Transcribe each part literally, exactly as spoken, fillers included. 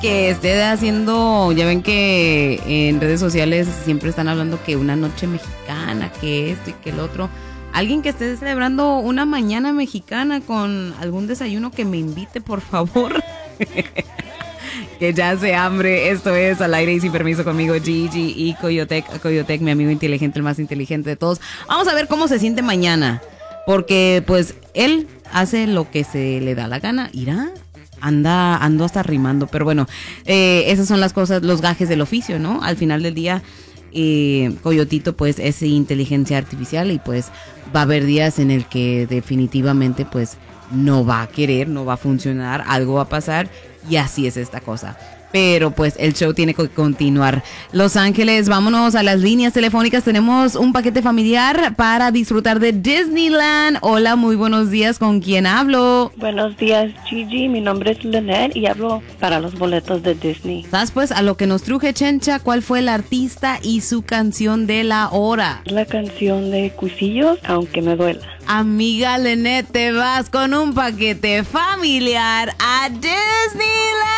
que esté haciendo, ya ven que en redes sociales siempre están hablando que una noche mexicana, que esto y que el otro. Alguien que esté celebrando una mañana mexicana con algún desayuno que me invite, por favor. Que ya hace hambre. Esto es Al Aire y Sin Permiso conmigo, Gigi y Coyotec. Coyotec, mi amigo inteligente, el más inteligente de todos. Vamos a ver cómo se siente mañana. Porque pues él hace lo que se le da la gana. ¿Irá? Anda, ando hasta rimando. Pero bueno, eh, esas son las cosas, los gajes del oficio, ¿no? Al final del día, eh, Coyotito pues es inteligencia artificial y pues va a haber días en el que definitivamente pues no va a querer, no va a funcionar, algo va a pasar y así es esta cosa. Pero pues el show tiene que continuar. Los Ángeles, vámonos a las líneas telefónicas. Tenemos un paquete familiar para disfrutar de Disneyland. Hola, muy buenos días. ¿Con quién hablo? Buenos días, Gigi. Mi nombre es Lynette y hablo para los boletos de Disney. ¿Sabes pues a lo que nos truje, Chencha? ¿Cuál fue el artista y su canción de la hora? La canción de Cuisillos, Aunque Me Duela. Amiga Lynette, te vas con un paquete familiar a Disneyland.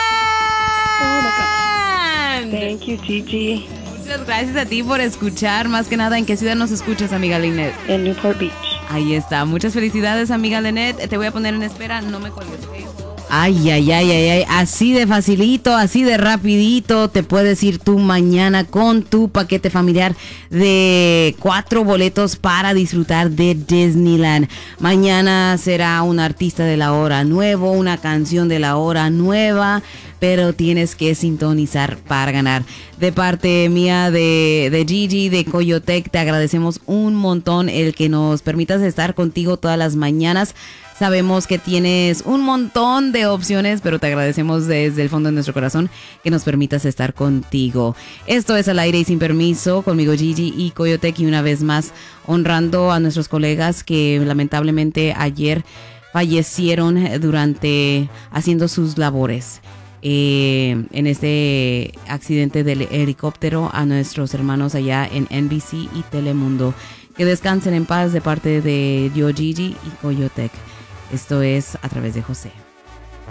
Thank you, Gigi. Muchas gracias a ti por escuchar. Más que nada, ¿en qué ciudad nos escuchas, amiga Lynette? En Newport Beach. Ahí está. Muchas felicidades, amiga Lynette. Te voy a poner en espera. No me cuelgues, ¿ok? Ay, ay, ay, ay, ay. Así de facilito, así de rapidito te puedes ir tú mañana con tu paquete familiar de cuatro boletos para disfrutar de Disneyland. Mañana será un artista de la hora nuevo, una canción de la hora nueva, pero tienes que sintonizar para ganar. De parte mía, de, de Gigi, de Coyotec, te agradecemos un montón el que nos permitas estar contigo todas las mañanas. Sabemos que tienes un montón de opciones, pero te agradecemos desde el fondo de nuestro corazón que nos permitas estar contigo. Esto es Al Aire y Sin Permiso, conmigo Gigi y Coyotec, y una vez más honrando a nuestros colegas que lamentablemente ayer fallecieron durante haciendo sus labores. Eh, en este accidente del helicóptero, a nuestros hermanos allá en N B C y Telemundo. Que descansen en paz de parte de yo, Gigi y Coyotec. Esto es A Través de José.